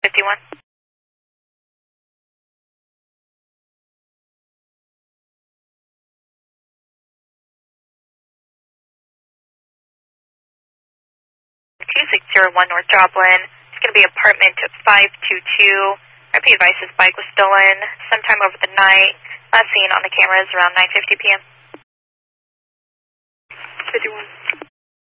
51. 2601 North Joplin. It's going to be apartment 522. RP advice his bike was stolen sometime over the night. Last seen on the cameras around 9:50 p.m. 51.